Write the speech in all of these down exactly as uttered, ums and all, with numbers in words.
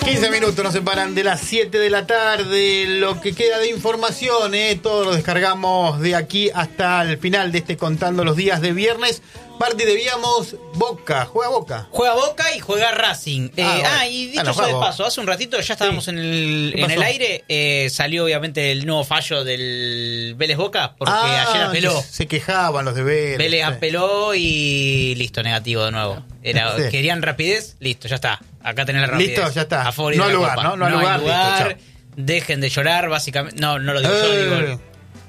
quince minutos nos separan de las siete de la tarde. Lo que queda de información, ¿eh? Todo lo descargamos de aquí hasta el final de este Contando los Días de viernes. Marti, debíamos Boca, juega Boca. Juega Boca y juega Racing. Eh, ah, bueno. ah, y dicho ah, no, sea de vamos. paso, hace un ratito ya estábamos sí. en, el, en el aire. Eh, salió obviamente el nuevo fallo del Vélez Boca, porque ah, ayer apeló. Se quejaban los de Vélez. Vélez sí. apeló y listo, negativo de nuevo. Era, sí. Querían rapidez, listo, ya está. Acá tenés la rapidez. Listo, ya está. A favor no hay lugar, Copa. ¿no? No, no lugar. hay lugar. Listo, dejen de llorar, básicamente. No, no lo digo eh. yo, digo.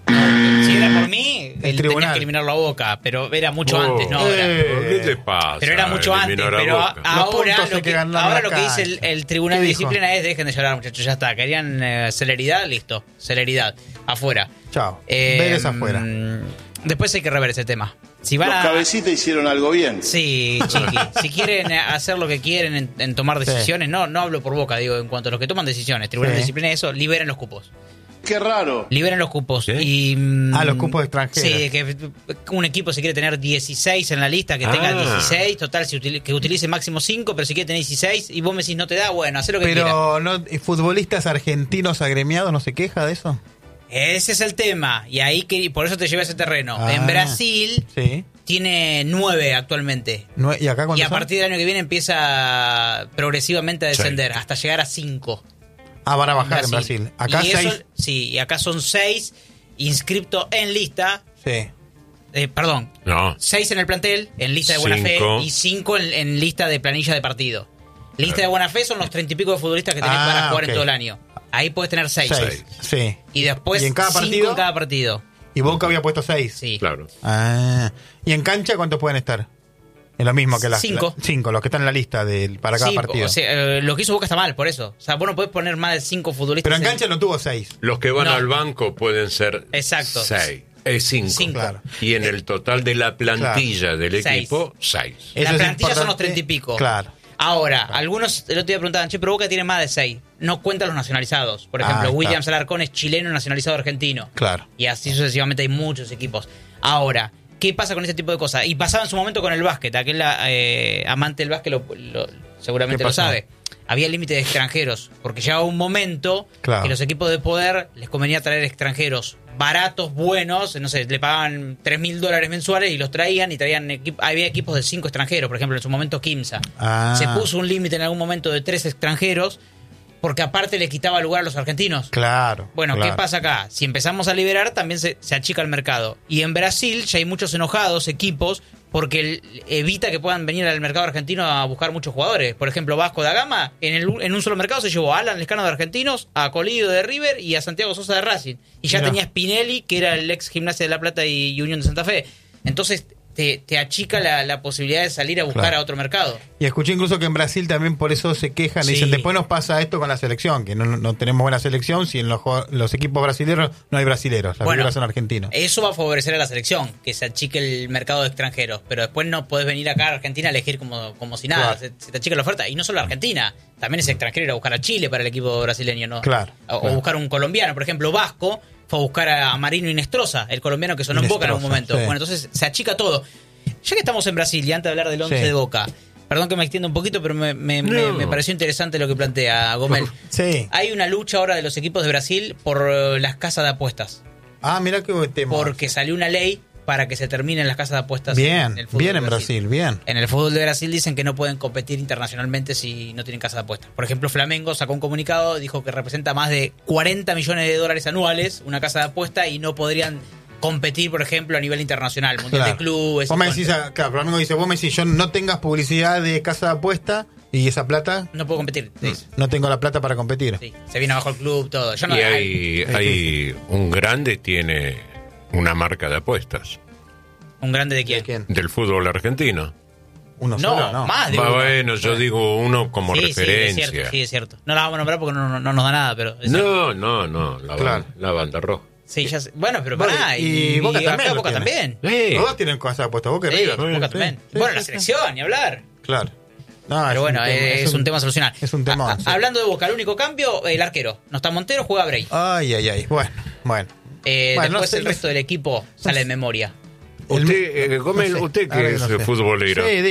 No, si era por mí, el él tenía que eliminarlo a Boca, pero era mucho oh, antes, ¿no? Era, ¿Qué te pasa? Pero era mucho antes, pero a, ahora, lo que, ahora lo que dice el, el Tribunal de Disciplina es dejen de llorar, muchachos, ya está. Querían eh, celeridad, listo, celeridad, afuera. Chao, eh, Vélez afuera. Después hay que rever ese tema. Si van Los a... cabecitas hicieron algo bien. Sí, chiqui. Si quieren hacer lo que quieren en, en tomar decisiones, sí. no no hablo por Boca, digo, en cuanto a los que toman decisiones, Tribunal sí. de Disciplina, eso, liberen los cupos. Qué raro. Liberen los cupos. ¿Sí? Y, ah, los cupos extranjeros. Sí, que un equipo si quiere tener dieciséis en la lista, que ah. tenga dieciséis, total, si utilice, que utilice máximo cinco, pero si quiere tener dieciséis y vos me decís no te da, bueno, hacé lo que pero quiera. Pero, ¿no, futbolistas argentinos agremiados no se queja de eso? Ese es el tema, y ahí que por eso te llevé a ese terreno. Ah, en Brasil sí. tiene nueve actualmente. ¿Nue- ¿Y acá Y a son? partir del año que viene empieza progresivamente a descender, sí. hasta llegar a cinco. Ah, van a bajar en Brasil. En Brasil. Acá y seis. Eso, sí, y acá son seis inscriptos en lista. Sí. Eh, perdón. No. Seis en el plantel, en lista de buena Cinco. fe, y cinco en, en lista de planilla de partido. Lista de buena fe son los treinta y pico de futbolistas que tenés ah, para jugar okay. en todo el año. Ahí puedes tener seis. Seis. Sí. Y después ¿Y en cada cinco partido? en cada partido. Y Boca había puesto seis. Sí. Claro. Ah. ¿Y en cancha cuántos pueden estar? Es lo mismo que las cinco. La, cinco, los que están en la lista de, para cada sí, partido. O sea, eh, lo que hizo Boca está mal, por eso. O sea, vos no podés poner más de cinco futbolistas. Pero en cancha en... no tuvo seis. Los que van no. al banco pueden ser Exacto. seis. Es cinco. cinco. Claro. Y en el total de la plantilla claro. del seis. equipo, seis. La plantilla son los treinta y pico. Claro. Ahora, claro. algunos el otro día preguntaban, che, pero Boca tiene más de seis. No cuentan los nacionalizados. Por ejemplo, ah, Williams claro. Alarcón es chileno nacionalizado argentino. Claro. Y así sucesivamente hay muchos equipos. Ahora, ¿qué pasa con ese tipo de cosas? Y pasaba en su momento con el básquet. Aquel eh, amante del básquet lo, lo, seguramente lo sabe. Había límite de extranjeros. Porque llegaba un momento claro. que los equipos de poder les convenía traer extranjeros baratos, buenos. No sé, le pagaban tres mil dólares mensuales y los traían. Y traían equi- había equipos de cinco extranjeros. Por ejemplo, en su momento Quimsa. Ah. Se puso un límite en algún momento de tres extranjeros. Porque aparte le quitaba lugar a los argentinos. Claro. Bueno, claro. ¿qué pasa acá? Si empezamos a liberar, también se, se achica el mercado. Y en Brasil ya hay muchos enojados, equipos, porque el, evita que puedan venir al mercado argentino a buscar muchos jugadores. Por ejemplo, Vasco da Gama, en, el, en un solo mercado se llevó a Alan Lescano de Argentinos, a Colidio de River y a Santiago Sosa de Racing. Y ya Mirá. tenía Spinelli, que era el ex Gimnasia de La Plata y Unión de Santa Fe. Entonces te, te achica la, la posibilidad de salir a buscar claro. a otro mercado. Y escuché incluso que en Brasil también por eso se quejan. Sí. Y dicen, después nos pasa esto con la selección, que no, no tenemos buena selección si en los, los equipos brasileños no hay brasileros, las Bueno, figuras son argentinos. Eso va a favorecer a la selección, que se achique el mercado de extranjeros. Pero después no podés venir acá a Argentina a elegir como, como si nada. Claro. Se, se te achica la oferta. Y no solo a Argentina, también es extranjero ir a buscar a Chile para el equipo brasileño, ¿no? Claro, O, claro. o buscar un colombiano. Por ejemplo, Vasco fue a buscar a Marino Inestrosa, el colombiano que sonó en Boca en algún momento. sí. Bueno, entonces se achica todo. Ya que estamos en Brasil y antes de hablar del once Sí. de Boca, perdón que me extienda un poquito, pero me, me, No. me, me pareció interesante lo que plantea Gomel. Sí. Hay una lucha ahora de los equipos de Brasil por eh, las casas de apuestas. Ah, mira qué buen tema. Porque salió una ley para que se terminen las casas de apuestas Bien, en el fútbol bien de en Brasil, bien. En el fútbol de Brasil dicen que no pueden competir internacionalmente si no tienen casa de apuestas. Por ejemplo, Flamengo sacó un comunicado, dijo que representa más de cuarenta millones de dólares anuales una casa de apuesta y no podrían competir, por ejemplo, a nivel internacional, mundial Claro. de clubes. Vos me y decís, con- ah, claro, Flamengo dice, vos me decís, yo no tengas publicidad de casa de apuesta y esa plata, No puedo competir. te dice. no tengo la plata para competir. Sí, se viene abajo el club, todo. Yo no, Y hay, hay un grande tiene una marca de apuestas ¿Un grande de quién? ¿De quién? del fútbol argentino. Uno No, solo, no. más de Va, uno. bueno, yo digo uno como sí, referencia. Sí, es cierto, sí, es cierto. No la vamos a nombrar porque no, no, no nos da nada, pero... es No, cierto. no, no, la, Claro. banda, la banda roja. Sí, ya sé. Bueno, pero Bueno, pará. y Y, Boca y también acá lo Boca tiene. también. Sí. Los dos tienen casa de apuesta, Boca y Sí, River. Boca Sí, también. sí, Bueno, sí, la sí. selección, ni hablar. Claro. No, Pero bueno, un tema, es, un tema a solucionar. Es un tema. A- a- sí. Hablando de Boca, el único cambio, el arquero. No está Montero, juega Bray. Ay, ay, ay. Bueno, bueno. Eh, Bueno, después no sé, el no resto sé. del equipo sale de memoria. El- Usted, eh, Gómez, no sé. usted A que ver, es no sé. futbolero, Sí, diga.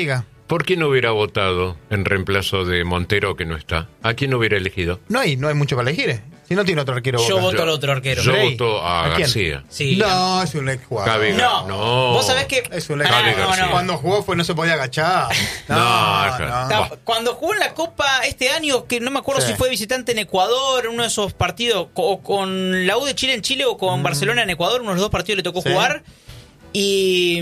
¿Por qué no hubiera votado en reemplazo de Montero, que no está? ¿A quién hubiera elegido? No hay, no hay mucho para elegir. ¿eh? Si no tiene otro arquero. Yo Boca. voto al otro arquero. Yo Bray. voto a, ¿A quién? García. Sí. No, es un ex jugador. Javi No. No. Vos sabés que... Es un ex Pará, Javi no, García. no. Cuando jugó fue no se podía agachar. No, No, no. Ta- Cuando jugó en la Copa este año, que no me acuerdo Sí. si fue visitante en Ecuador, uno de esos partidos, o con la U de Chile en Chile o con Barcelona en Ecuador, unos de los dos partidos le tocó Sí. jugar. Y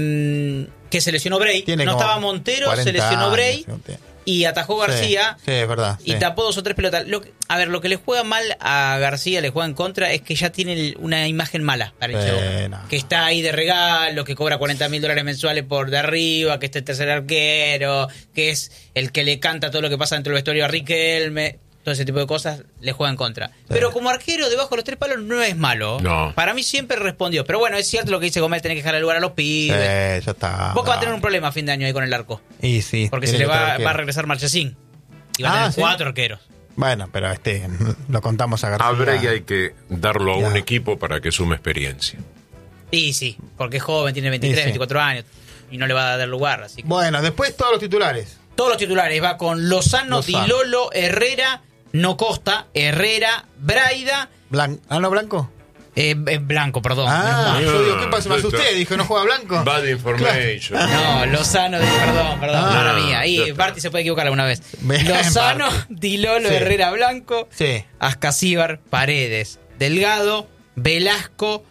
mm, que se lesionó Bray. Tiene No como estaba Montero, se cuarenta lesionó años, Bray no te- y atajó García. Sí, sí, es verdad. Y sí. tapó dos o tres pelotas. Lo que- a ver, lo que le juega mal a García, le juega en contra, es que ya tiene el- una imagen mala para el Sí, Chavo. no. Que está ahí de regalo, que cobra cuarenta mil dólares mensuales por de arriba, que es el tercer arquero, que es el que le canta todo lo que pasa dentro del vestuario a Riquelme. Todo ese tipo de cosas le juega en contra. Pero como arquero debajo de los tres palos no es malo. No. Para mí siempre respondió. Pero bueno, es cierto lo que dice Gómez, tener que dejar el lugar a los Sí, pibes. ya está. Boca va a no. tener un problema a fin de año ahí con el arco. Y sí. Porque tiene se le que otro va, arquero. va a regresar Marchesín. Y va a Ah, tener ¿sí? cuatro arqueros. Bueno, pero este lo contamos a García. A Bray hay que darlo a Ya. un equipo para que sume experiencia. Y sí, porque es joven, tiene veintitrés, Y sí. veinticuatro años. Y no le va a dar lugar. Así que. Bueno, después todos los titulares. Todos los titulares va con Lozano, Lozano. Di Lolo, Herrera, No Costa, Herrera, Braida, Blan ah, no, Blanco. eh, eh, Blanco, perdón. Ah, menos yo mal. digo, ¿qué pasa? Me Está- asusté. Dije, ¿no juega Blanco? Bad information. No, Lozano, Di- perdón, perdón, Ah, mala mía. ya Ahí está. Barty se puede equivocar alguna vez. Bien, Lozano, Barty. Di Lolo, Sí. Herrera, Blanco, Sí. Ascasíbar, Paredes, Delgado, Velasco,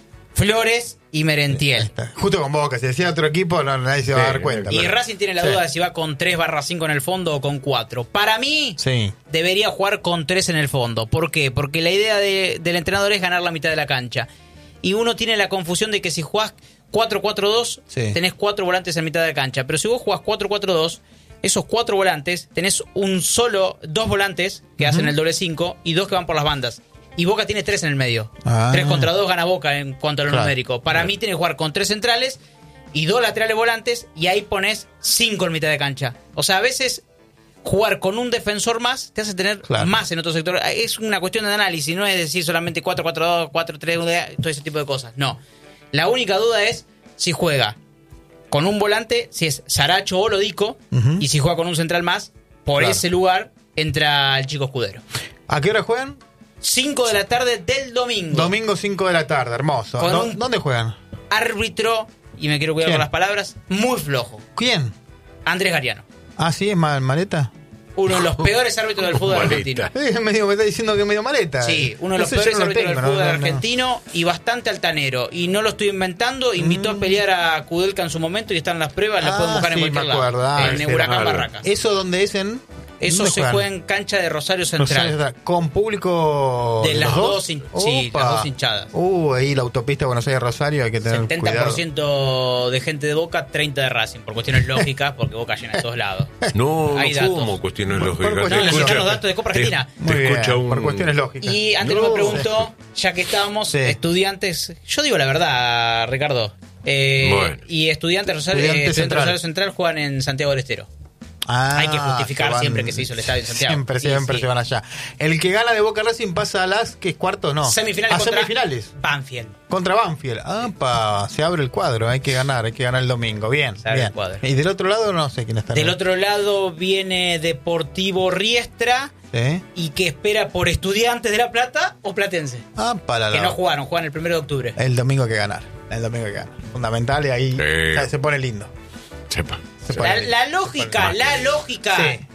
Flores y Ahí Merentiel. está. Justo con Boca. Si decía otro equipo, no, nadie se va a Sí, dar cuenta. Y pero- Racing tiene la Sí. duda de si va con tres barra cinco en el fondo o con cuatro. Para mí, Sí. debería jugar con tres en el fondo. ¿Por qué? Porque la idea de- del entrenador es ganar la mitad de la cancha. Y uno tiene la confusión de que si jugás cuatro cuatro dos, Sí. tenés cuatro volantes en mitad de la cancha. Pero si vos jugás cuatro cuatro dos, esos cuatro volantes, tenés un solo, dos volantes que hacen el doble cinco y dos que van por las bandas. Y Boca tiene tres en el medio. Ah. Tres contra dos gana Boca en cuanto a lo Claro. numérico. Para mí tiene que jugar con tres centrales y dos laterales volantes y ahí pones cinco en mitad de cancha. O sea, a veces jugar con un defensor más te hace tener Claro. más en otro sector. Es una cuestión de análisis, no es decir solamente cuatro cuatro dos, cuatro tres uno, todo ese tipo de cosas. No. La única duda es si juega con un volante, si es Saracho o Lodico, Ujú. y si juega con un central más, por Claro. ese lugar entra el Chico Escudero. ¿A qué hora juegan? cinco de la tarde del domingo. Domingo cinco de la tarde, hermoso. Con ¿Dó- un- ¿Dónde juegan? Árbitro, y me quiero cuidar ¿Quién? con las palabras, muy flojo. ¿Quién? Andrés Gariano. Ah, sí, es mal, maleta. Uno de los peores árbitros del fútbol Maleta. argentino. Eh, medio, me está diciendo que es medio maleta. Sí, uno de los Eso yo peores no lo árbitros tengo, del fútbol no, no, no. argentino y bastante altanero. Y no lo estoy inventando, invitó a pelear a Kudelka en su momento y están las pruebas, las Mm. Ah, pueden buscar en sí, cualquier me acuerdo. lado. Ah, en sí, Huracán claro. Barracas. ¿Eso dónde es en...? Eso ¿dónde se juegan? juega en cancha de Rosario Rosario Central. Central. ¿Con público De las los dos hin- sí, Opa. las dos hinchadas. Uh, ahí la autopista Buenos Aires-Rosario hay que tener setenta por cuidado. ciento de gente de Boca, treinta de Racing, por cuestiones lógicas, porque Boca llena de todos lados. No, Hay no datos. como cuestiones Por- por lógicas. cuestiones Te No, les lógicas. echamos datos de Copa te- Argentina. Te, Muy bien, escucha un... por cuestiones lógicas. Y antes No, me preguntó, ya que estábamos, Sí. estudiantes, yo digo la verdad, Ricardo, eh, Bueno. y estudiantes Rosario, Estudiantes eh, Centro Central. Rosario Central juegan en Santiago del Estero. Ah, Hay que justificar se van- siempre que se hizo el estadio en Santiago. Siempre, Sí, siempre sí. se van allá. El que gana de Boca Racing pasa a las, ¿qué es cuarto? No. Semifinales a contra semifinales. Banfield. Contra Banfield. Ah, pa, se abre el cuadro. Hay que ganar, hay que ganar el domingo. Bien, Se abre bien. el cuadro. Y del otro lado no sé quién está. Del otro lado viene Deportivo Riestra ¿Eh? y que espera por Estudiantes de La Plata o Platense. Ah, para la... Que no jugaron, juegan el primero de octubre. El domingo hay que ganar. El domingo hay que ganar. Fundamental y ahí Sí. ya se pone lindo. Sepa. Se La, pone la lógica, la lógica Sí.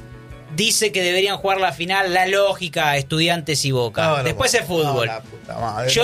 dice que deberían jugar la final, la lógica, Estudiantes y Boca. No, no, Después no. el fútbol. No, la puta madre. Yo